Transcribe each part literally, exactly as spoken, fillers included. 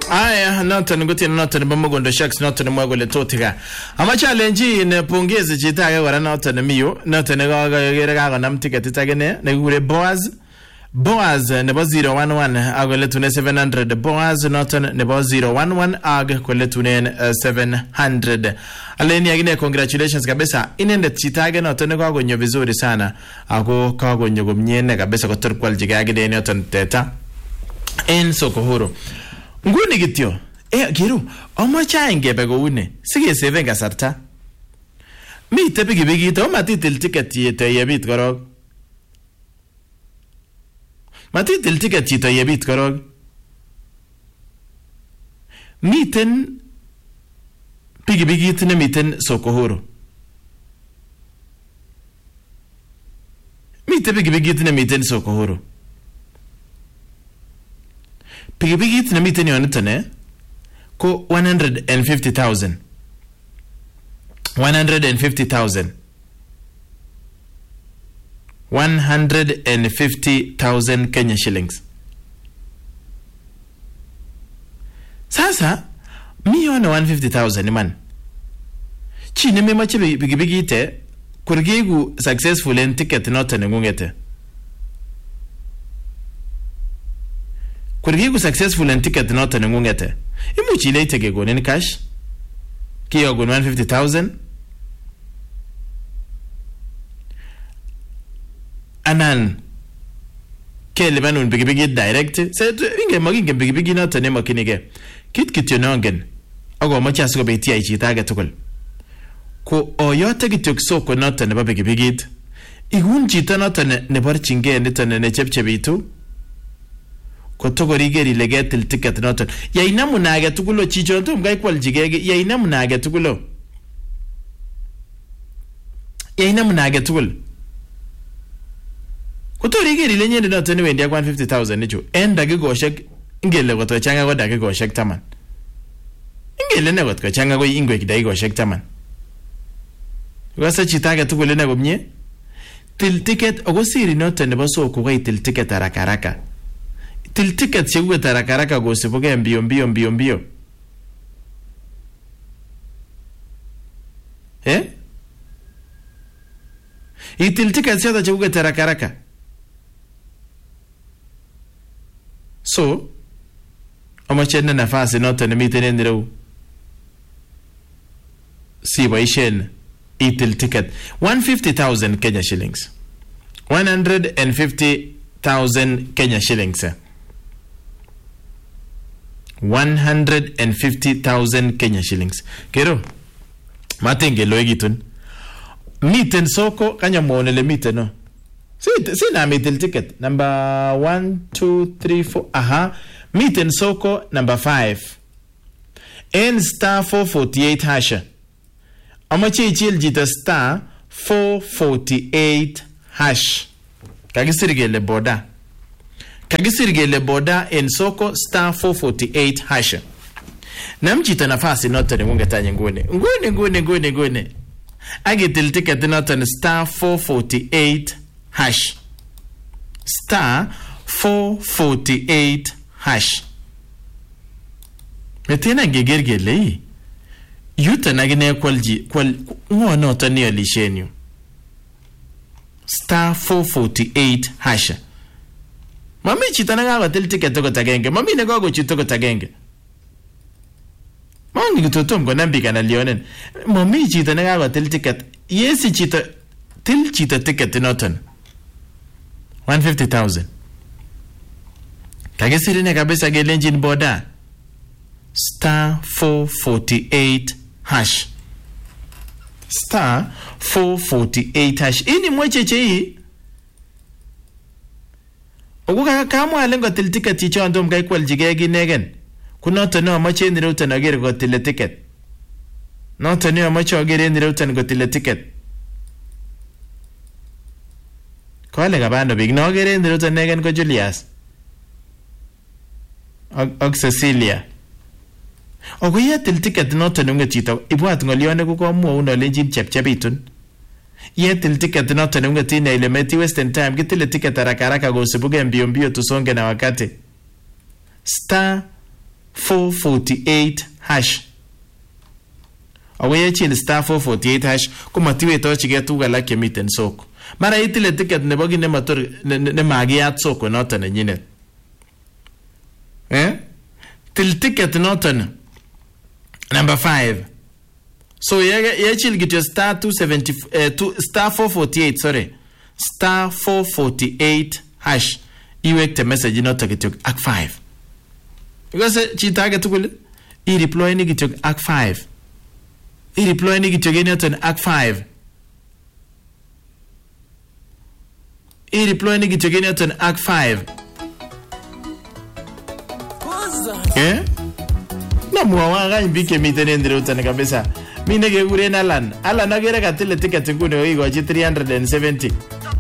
Aya, noton nguti noton bamugondo shacks noton mwagole totiga. Ama challenge ne pongezi chita ke wara noton miyo, noton ga ga ga nam ticket itagene ne gure Boaz. Boaz nebo zero one one agole tune seven hundred. Boaz noton nebo zero one one ag kole tune uh, seven hundred. Aleni agine congratulations kabisa. Inende chitage noton ga gonyo vizuri sana. Ako ka gonyo gomnyene kabisa kotor kwaljiga agide noton teta. En Sokohoro. Nguni kityo. Eh kiru, omocha ingebe koune. Sige save kasarta. Mi tepi kibigito matitil ticket yete yebit korok. Matitil ticket yete yebit korok. Miten pigibigit ne miten Sokohoro. Miten pigibigit ne miten Sokohoro. Pigibigit na miten yonitane ko one hundred fifty thousand. one hundred fifty thousand. one hundred fifty thousand Kenya shillings. Sasa mi yona one hundred fifty thousand man. Chini me mache pigibigite kurgegu successful en ticket notane ngungete. Kurgigu successful and ticket not an ngungete. Imuchi later ge gonen cash. Kiyo gon one hundred fifty thousand. Anan ke lebanun bigi bigi direct. Se inge magi nge bigi bigi not ne makinige. Kit kit yonongen. Ago macha asko be ti ai chita ga tukul. Ko oyote gituk soko not ne bigi bigi. Igun chita not ne bar chinge ne tane ne chepchebitu. Kotogori geri legetil ticket noton ya inamu naga tukulo chicho ntum gai kwal jigege ya inamu naga tukulo ya inamu naga tukul kotori geri lenyende noton wendi one hundred fifty thousand nicho enda gigoshek ingele goto changa goda gigoshek taman ingele ne gotko changa go ingwe kidai goshek taman wasa chitaga tukule ne gomnye til ticket ogosiri noton ne baso ko gai til ticket haraka haraka. Til ticket chegwe tarakaraka go sipoge mbio mbio mbio mbio. Eh? Itil ticket chata chegwe tarakaraka. So, omachenne nafasi noto ne mitene ndiro. Si baishen itil ticket one hundred fifty thousand Kenya shillings. one hundred fifty thousand Kenya shillings. one hundred fifty thousand Kenya shillings. Kero matenge loegitun miten soko kanya monele miten no. Si si na mitel ticket number one two three four. Aha, miten soko number five. En star four forty-eight hash. Amache ichil jita star four forty-eight hash. Kagisirigele boda. Kagisirigele boda en soko star four forty-eight hash. Namchita nafasi notane mungetanye ngune. Ngune ngune ngune ngune. Agitil ticket notane star four forty-eight hash. Star four forty-eight hash. Metena gegergele. Yuta nagine kwalji kwal ngo notane alishenyu. Star four forty-eight hash. Mami chitana gawa til ticket toko tagenge. Mami ne gogo chitoko tagenge. Mami ngitotom go nambika na lionen. Mami chitana gawa til ticket. Yesi chita til chita ticket noton. one hundred fifty thousand. Kage sirine kabisa gelenjin boda. Star four forty-eight hash. Star four forty-eight hash. Ini mwecheche hii. Oguka kama alengo til ticket chicho ndom kai kwal jigegi negen. Kunoto no mache ndire utanagere go til ticket. Noto no mache ogere ndire utango til ticket. Kwale gabando big no ogere ndire utanegen go Julius. Og, og Cecilia. Oguya til ticket noto nunga chito. Ibwat ngolione kuko muo uno lenjin chep chepitun. Yetil ticket noto nunga tina ile meti western time. Gitile ticket haraka haraka go sibuge mbio mbio tusonge na wakati. Star four forty-eight hash. Awe chil star four forty-eight hash kumatiwe tochige tuguk alak chemiten soko. Mara itile ticket nebo kine motor ne magiyat soko noton nenyinet. Eh? Til ticket noton number five. So ye chil kityo star two seventy uh, two, star four forty-eight sorry. Star four forty-eight hash. Iwekte message noton kityo ak five. Because chita age tugul I deploy ni kityo ak five. I deploy ni kityo noton ak five. I deploy ni kityo noton ak five. Eh? Na mwa ga mbike mitene ndiro tane kabisa. Mine ge gure na Alan. Alan agere katile ticket ngune oigochi three hundred seventy.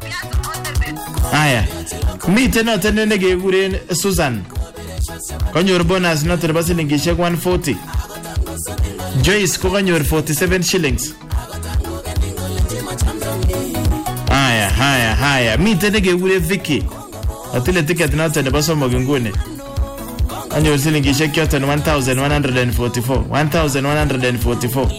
Aya. Mitene tane ne ge gure Susan. Kanyor bonus noton ba silingishek one forty. Joyce ko kanyor forty-seven shillings. Haya, haya, haya. Mitene ge gure Vicky. Atile ticket noton ba somo ngune. Anyo silingishek yoton one thousand one hundred forty-four. one thousand one hundred forty-four.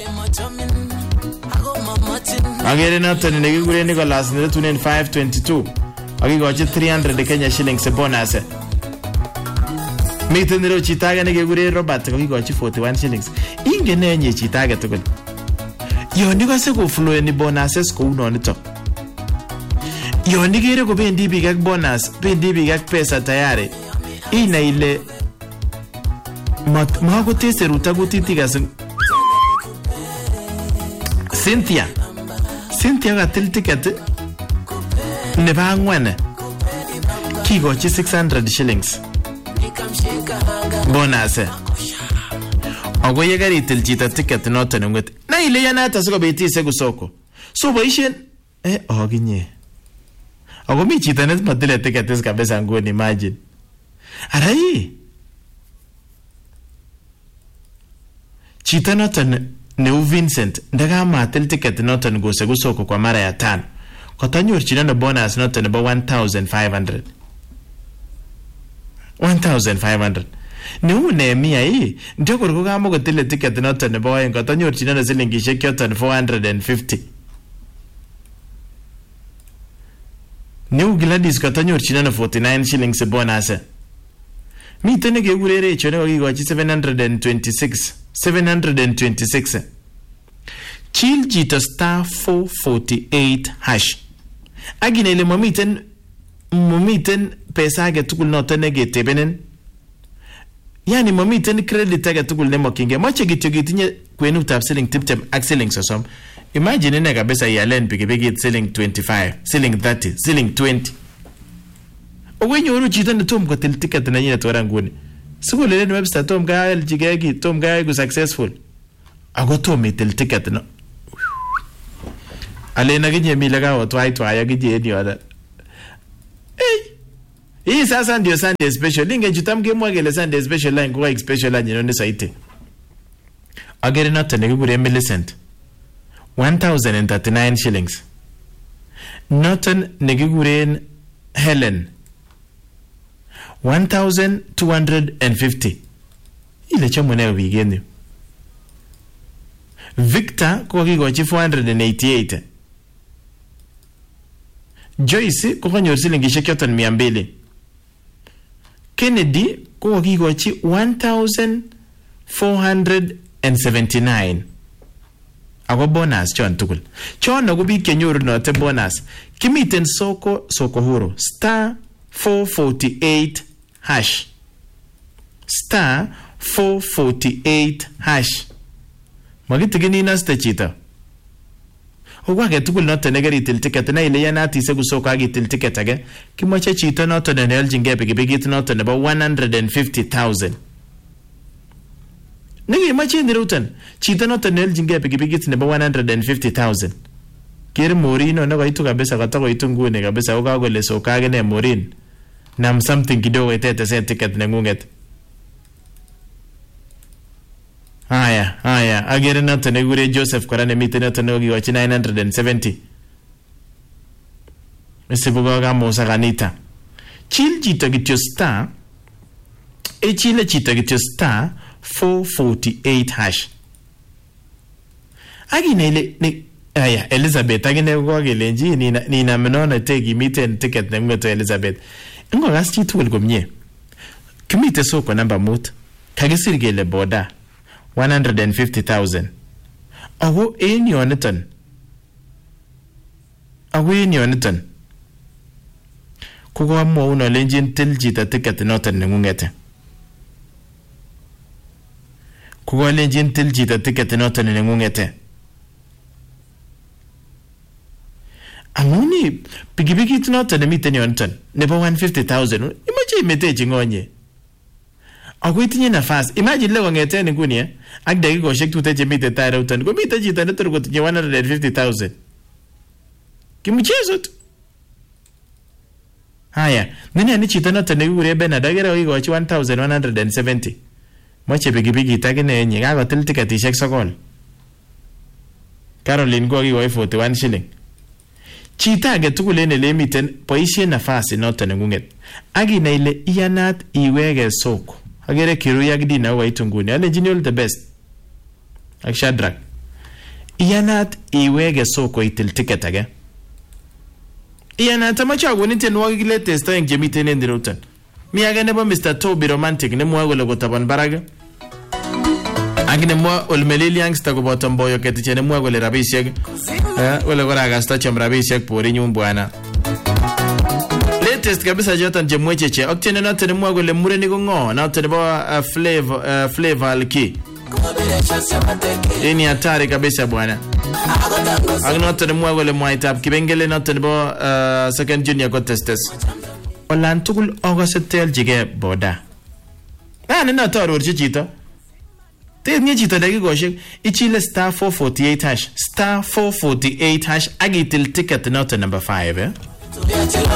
Agere noton ne gure Nicholas ne tunen five twenty-two. Agigochi three hundred Kenya shillings bonus. Miten ro chitaga ne gure Robert agigochi forty-one shillings. Ingene nye chitaga tugul. Yo ndiko se ko flow ni bonuses ko uno nito. Yo ndigere ko bendi big ak bonus, bendi big ak pesa tayari. Ina ile mat mago tese ruta gutitiga Cynthia. Cynthia got til ticket ne ba ngwane. Kigochi six hundred shillings. Bonus. Ogo yegari til chita ticket noton ngwet. Na ile yana ta siko beti se gusoko. So boishen eh oginye. Ogo mi chita net matile ticket is kabisa ngoni imagine. Arai. Chita noton Neu Vincent ndaga matil ticket noton go sego soko kwa mara ya tano. Kotanyor china na bonus noton about one thousand five hundred. one thousand five hundred. Neu Nehemia hii ndio ko kama go tile ticket noton about en kotanyor china na silingishek yoton four hundred fifty. Neu Gladys kotanyor china na forty-nine shillings bonus. Mitene ge gurere chone ogigochi seven hundred twenty-six. seven hundred twenty-six. Chill jito star four forty-eight hash. Agine ile momiten momiten pesa age tukul noton nege tebenen. Yani momiten credit age tukul nemo kinge. Moche gityo gitinye kwenu tab selling tip tip ak selling sosom. Imagine ne kabisa yalen pikipiki selling twenty-five, selling thirty, selling twenty. Owenye uru chito ne tom ko til ticket na nyine twara nguni. Sigo lele website tom ga L G G tom ga go successful. Ago tom itel ticket no. Ale na ginye milaga o twai twai gije ni oda. Eh. Hii sasa ndio Sunday special. Linge jutamge mwagele Sunday special line kwa special line no site. Agere not ne gure Millicent. one thousand thirty-nine shillings. Noton ne gure Helen. one thousand two hundred fifty. Ile chomo na wigeni. Victor kwa kigochi four hundred eighty-eight. Joyce kwa kanyor silingishek yoton mia mbili. Kennedy kwa kigochi one thousand four hundred seventy-nine. Ako bonus chon tukul. Chon na gubi kenyoru note bonus. Kimiten soko soko huru. Star four forty-eight hash. Star four forty-eight hash. Magitigini nasta chita. Ogwa ke tukul note negari til ticket na ile yana ti segu soko agi til ticket age. Kimoche chita note na neljinge bigibigit note na about one hundred fifty thousand. Nigi machi ndirutan. Chita note na neljinge bigibigit na about one hundred fifty thousand. Kiri Morino na kaitu kabisa katako itu ngune kabisa oga gole soka age ne Morin. Nam something kidogo itete se ticket na ngunget. Haya, haya, agere noto ne gure Joseph korane mite noto ne ogigochi nine hundred seventy. Ese bugo ga mosa ganita. Chill jito gityo star ichile chito kityo star four forty-eight hash. Agine ile aya Elizabeth agine ko kelenji nina nina mnono teki miten ticket nengoto Elizabeth. Ngo gas chi tugul komie. Kimite soko namba mut. Kagisir kele boda one hundred fifty thousand. Ago en yoniton. Ago en yoniton. Kuko mo uno lenjin til chito ticket noton nengungete. Kuko lenjin til chito ticket noton nengungete. Amuni pigipigi noton nemiten yoniton nebo one hundred fifty thousand. Imache imetechi ngonye. Ako itinye nafas. Imagine leo ngeten nguni eh ak dakikoshek tute chemite tare uton. Komite chito netor kotinye one hundred fifty thousand. Kimchezo tu. Haya, nini ani chito noton nekikure Bernard agere kokikochi one thousand one hundred seventy. Moche pikipiki takine yenye kakotil tiketishek sokol. Caroline ko kikoi forty-one shilling. Chita age tugul en ele miten boisie nafasi noton nengunget. Agina ile iyanat iwege soko. Agere Kiruya Gidina waitu nguni. Alenjini all the best. Ak Shadrack. Iyanat iwege soko itil ticket age. Iyanat amacha agoniten wagi latest eng jemiten en dirutan. Mi age nebo Mister Toby Romantic ne mwa gole gotaban baraga. Agine mwa olmelili youngster ko botom boyo ketiche ne mwa gole rabishek. Eh wala gora gasta chom rabishek pori nyum bwana. Latest kabisa jotan jemwecheche oktene noten mwa gole mureni ko ngo noten bo uh, flavor uh, flavor alki. Ini hatari kabisa bwana. Ak noten mwa gole mwaitab kibengele noten bo uh, second junior contestants. Olan tugul ogosetel jige boda. Nani natororchi chito. Tenye chito dakikoshek ichile star four forty-eight hash star four forty-eight hash agitil ticket noten number five eh.